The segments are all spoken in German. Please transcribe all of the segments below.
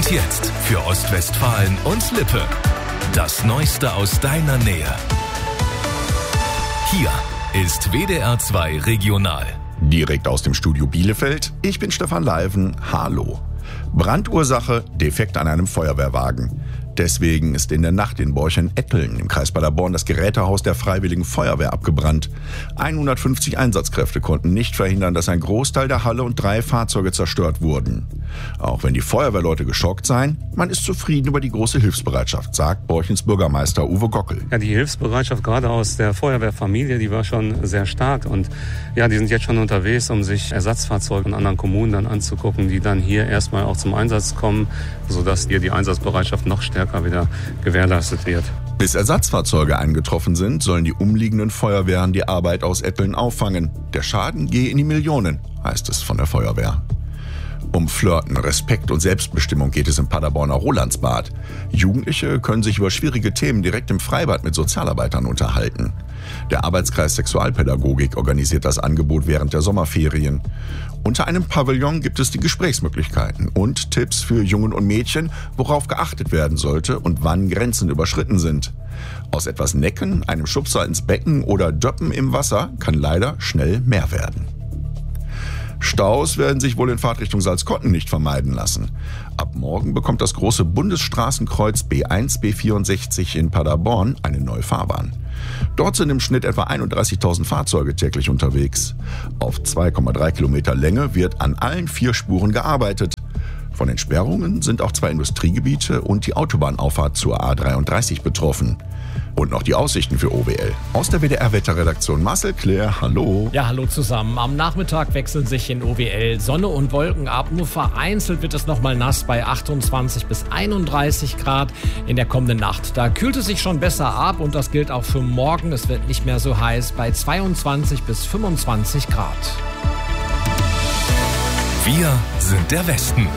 Und jetzt für Ostwestfalen und Lippe. Das Neueste aus deiner Nähe. Hier ist WDR 2 Regional. Direkt aus dem Studio Bielefeld. Ich bin Stefan Leiven. Hallo. Brandursache: Defekt an einem Feuerwehrwagen. Deswegen ist in der Nacht in Borchen-Etteln im Kreis Paderborn das Gerätehaus der Freiwilligen Feuerwehr abgebrannt. 150 Einsatzkräfte konnten nicht verhindern, dass ein Großteil der Halle und 3 Fahrzeuge zerstört wurden. Auch wenn die Feuerwehrleute geschockt seien, man ist zufrieden über die große Hilfsbereitschaft, sagt Borchens Bürgermeister Uwe Gockel. Ja, die Hilfsbereitschaft gerade aus der Feuerwehrfamilie, die war schon sehr stark. Und ja, die sind jetzt schon unterwegs, um sich Ersatzfahrzeuge in anderen Kommunen dann anzugucken, die dann hier erstmal auch zum Einsatz kommen, sodass hier die Einsatzbereitschaft noch stärker wieder gewährleistet wird. Bis Ersatzfahrzeuge eingetroffen sind, sollen die umliegenden Feuerwehren die Arbeit aus Etteln auffangen. Der Schaden gehe in die Millionen, heißt es von der Feuerwehr. Um Flirten, Respekt und Selbstbestimmung geht es im Paderborner Rolandsbad. Jugendliche können sich über schwierige Themen direkt im Freibad mit Sozialarbeitern unterhalten. Der Arbeitskreis Sexualpädagogik organisiert das Angebot während der Sommerferien. Unter einem Pavillon gibt es die Gesprächsmöglichkeiten und Tipps für Jungen und Mädchen, worauf geachtet werden sollte und wann Grenzen überschritten sind. Aus etwas Necken, einem Schubser ins Becken oder Döppen im Wasser kann leider schnell mehr werden. Staus werden sich wohl in Fahrtrichtung Salzkotten nicht vermeiden lassen. Ab morgen bekommt das große Bundesstraßenkreuz B1, B64 in Paderborn eine neue Fahrbahn. Dort sind im Schnitt etwa 31.000 Fahrzeuge täglich unterwegs. Auf 2,3 Kilometer Länge wird an allen 4 Spuren gearbeitet. Von den Sperrungen sind auch 2 Industriegebiete und die Autobahnauffahrt zur A33 betroffen. Und noch die Aussichten für OWL. Aus der WDR-Wetterredaktion Marcel Claire, hallo. Ja, hallo zusammen. Am Nachmittag wechseln sich in OWL Sonne und Wolken ab. Nur vereinzelt wird es nochmal nass bei 28 bis 31 Grad in der kommenden Nacht. Da kühlt es sich schon besser ab und das gilt auch für morgen. Es wird nicht mehr so heiß bei 22 bis 25 Grad. Wir sind der Westen.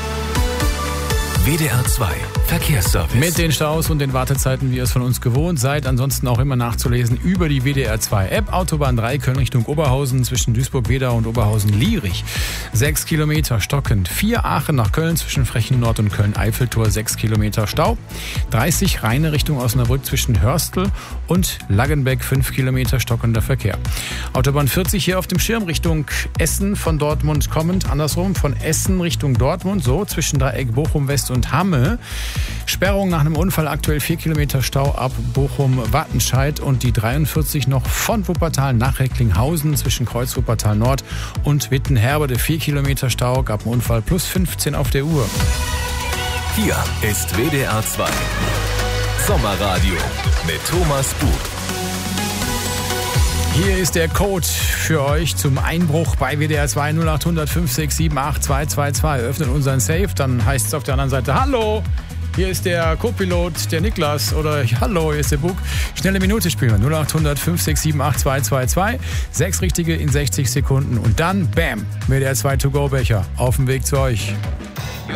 WDR 2 Verkehrsservice. Mit den Staus und den Wartezeiten, wie ihr es von uns gewohnt seid. Ansonsten auch immer nachzulesen über die WDR 2 App. Autobahn 3 Köln Richtung Oberhausen zwischen Duisburg-Wedau und Oberhausen-Lierig. 6 Kilometer stockend. 4 Aachen nach Köln zwischen Frechen Nord und Köln-Eiffeltor. 6 Kilometer Stau. 30 Rheine Richtung Osnabrück zwischen Hörstel und Laggenbeck. 5 Kilometer stockender Verkehr. Autobahn 40 hier auf dem Schirm Richtung Essen von Dortmund kommend. Andersrum von Essen Richtung Dortmund. So zwischen Dreieck Bochum West und Hamme. Sperrung nach einem Unfall, aktuell 4 Kilometer Stau ab Bochum-Wattenscheid und die 43 noch von Wuppertal nach Recklinghausen zwischen Kreuz Wuppertal Nord und Wittenherbede. 4 Kilometer Stau, gab einen Unfall, plus 15 auf der Uhr. Hier ist WDR 2 Sommerradio mit Thomas Buch. Hier ist der Code für euch zum Einbruch bei WDR 2 0800 567 8222. Öffnet unseren Safe, dann heißt es auf der anderen Seite: Hallo, hier ist der Co-Pilot, der Niklas, oder Hallo, hier ist der Bug. Schnelle Minute spielen wir. 0800 567 8222. 6 richtige in 60 Sekunden und dann, bam, WDR 2 To-Go-Becher auf dem Weg zu euch.